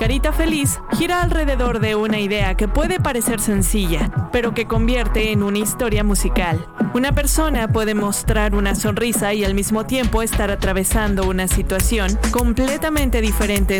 carita feliz gira alrededor de una idea que puede parecer sencilla, pero que convierte en una historia musical. Una persona puede mostrar una sonrisa y al mismo tiempo estar atravesando una situación completamente diferente